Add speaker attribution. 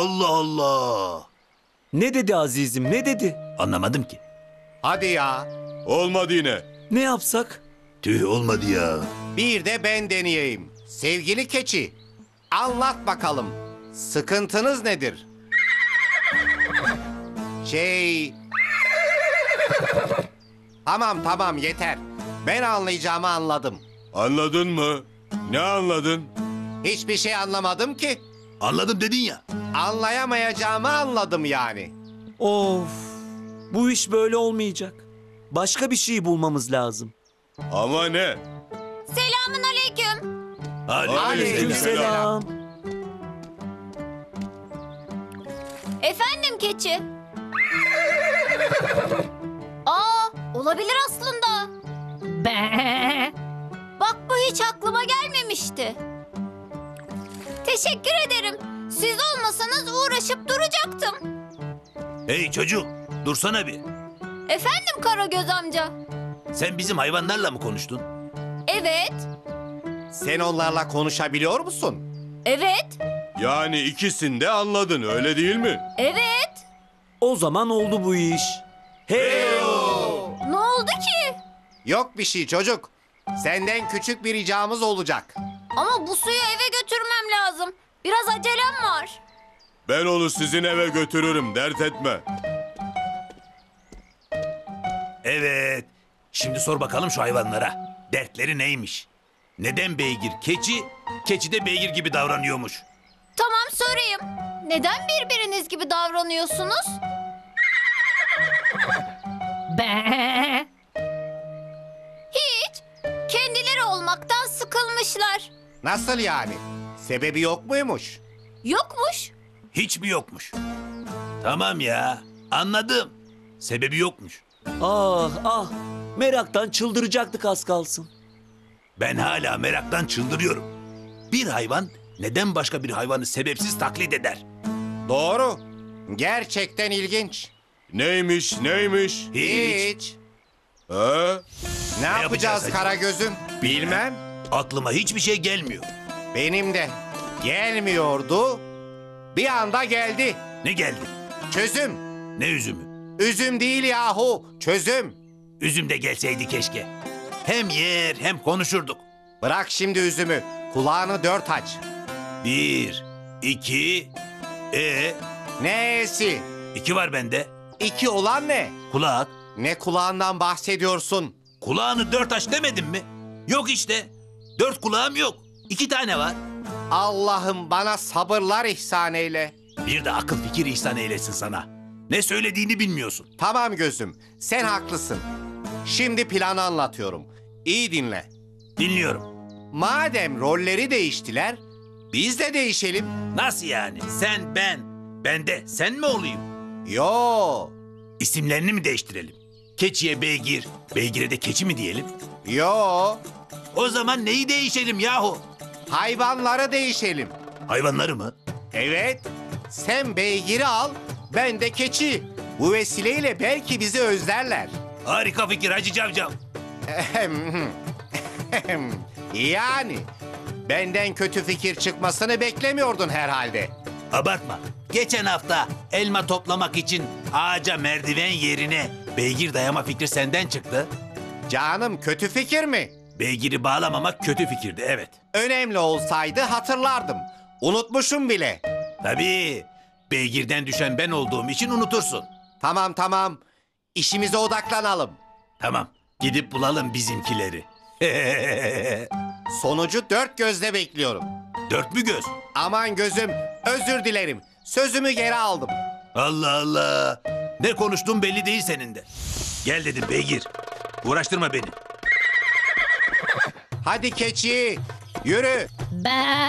Speaker 1: Allah Allah.
Speaker 2: Ne dedi azizim, ne dedi?
Speaker 1: Anlamadım ki.
Speaker 3: Hadi ya.
Speaker 4: Olmadı yine.
Speaker 2: Ne yapsak?
Speaker 1: Tüh olmadı ya.
Speaker 3: Bir de ben deneyeyim. Sevgili keçi, anlat bakalım. Sıkıntınız nedir? Tamam yeter. Ben anlayacağımı anladım.
Speaker 4: Anladın mı? Ne anladın?
Speaker 3: Hiçbir şey anlamadım ki.
Speaker 1: Anladım dedin ya.
Speaker 3: Anlayamayacağımı anladım yani.
Speaker 2: Of, bu iş böyle olmayacak. Başka bir şey bulmamız lazım.
Speaker 4: Ama ne?
Speaker 5: Selamun aleyküm.
Speaker 2: Aleykümselam.
Speaker 5: Efendim keçi. Aa, olabilir aslında. Bak bu hiç aklıma gelmemişti. Teşekkür ederim. Siz olmasanız uğraşıp duracaktım.
Speaker 1: Hey çocuk, dursana bir.
Speaker 5: Efendim Karagöz amca.
Speaker 1: Sen bizim hayvanlarla mı konuştun?
Speaker 5: Evet,
Speaker 3: Sen onlarla konuşabiliyor musun?
Speaker 5: evet,
Speaker 4: Yani ikisini de anladın öyle değil mi?
Speaker 5: evet.
Speaker 2: O zaman oldu bu iş. Hey!
Speaker 5: Ne oldu ki?
Speaker 3: Yok bir şey çocuk. Senden küçük bir ricamız olacak.
Speaker 5: Ama bu suyu eve götürmem lazım. Biraz acelem var.
Speaker 4: Ben onu sizin eve götürürüm dert etme.
Speaker 1: Evet. Şimdi sor bakalım şu hayvanlara. Dertleri neymiş? Neden beygir keçi, keçi de beygir gibi davranıyormuş?
Speaker 5: Tamam sorayım. Neden birbiriniz gibi davranıyorsunuz? Hiç. Kendileri olmaktan sıkılmışlar.
Speaker 3: Nasıl yani? Sebebi yok muymuş?
Speaker 5: Yokmuş.
Speaker 1: Hiç mi yokmuş? Tamam ya, anladım. Sebebi yokmuş.
Speaker 2: Ah ah, meraktan çıldıracaktık az kalsın.
Speaker 1: Ben hala meraktan çıldırıyorum. Bir hayvan neden başka bir hayvanı sebepsiz taklit eder?
Speaker 3: Doğru. Gerçekten ilginç.
Speaker 4: Neymiş?
Speaker 3: Hiç.
Speaker 4: Ha?
Speaker 3: Ne yapacağız
Speaker 1: yapacağız acaba?
Speaker 3: Karagöz'üm? Bilmem.
Speaker 1: Aklıma hiçbir şey gelmiyor.
Speaker 3: Benim de. Gelmiyordu. Bir anda geldi.
Speaker 1: Ne geldi?
Speaker 3: Çözüm.
Speaker 1: Ne üzümü?
Speaker 3: Üzüm değil yahu. Çözüm.
Speaker 1: Üzüm de gelseydi keşke. Hem yer hem konuşurduk.
Speaker 3: Bırak şimdi üzümü. Kulağını dört aç.
Speaker 1: 1, 2,
Speaker 3: Nesi?
Speaker 1: 2 var bende.
Speaker 3: İki olan ne?
Speaker 1: Kulak.
Speaker 3: Ne kulağından bahsediyorsun?
Speaker 1: Kulağını 4 aç demedim mi? Yok işte. 4 kulağım yok. 2 tane var.
Speaker 3: Allah'ım bana sabırlar ihsan eyle.
Speaker 1: Bir de akıl fikir ihsan eylesin sana. Ne söylediğini bilmiyorsun.
Speaker 3: Tamam gözüm, sen haklısın. Şimdi planı anlatıyorum. İyi dinle.
Speaker 1: Dinliyorum.
Speaker 3: Madem rolleri değiştiler, biz de değişelim.
Speaker 1: Nasıl yani? Sen, ben de sen mi olayım?
Speaker 3: Yo,
Speaker 1: İsimlerini mi değiştirelim? Keçiye beygir, beygire de keçi mi diyelim?
Speaker 3: yo.
Speaker 1: O zaman neyi değişelim yahu?
Speaker 3: Hayvanları değişelim.
Speaker 1: Hayvanları mı?
Speaker 3: Evet, sen beygiri al, ben de keçi. Bu vesileyle belki bizi özlerler.
Speaker 1: Harika fikir Hacı Cavcav.
Speaker 3: Yani, benden kötü fikir çıkmasını beklemiyordun herhalde.
Speaker 1: Abartma. Geçen hafta elma toplamak için ağaca merdiven yerine beygir dayama fikri senden çıktı.
Speaker 3: Canım kötü fikir mi?
Speaker 1: Beygiri bağlamamak kötü fikirdi, evet.
Speaker 3: Önemli olsaydı hatırlardım. Unutmuşum bile.
Speaker 1: Tabii. Beygirden düşen ben olduğum için unutursun.
Speaker 3: Tamam. İşimize odaklanalım.
Speaker 1: Tamam. Gidip bulalım bizimkileri.
Speaker 3: Sonucu dört gözle bekliyorum.
Speaker 1: 4 mü göz?
Speaker 3: Aman gözüm, özür dilerim. Sözümü geri aldım.
Speaker 1: Allah Allah. Ne konuştuğun belli değil senin de. Gel dedim beygir. Uğraştırma beni.
Speaker 3: Hadi keçi, yürü.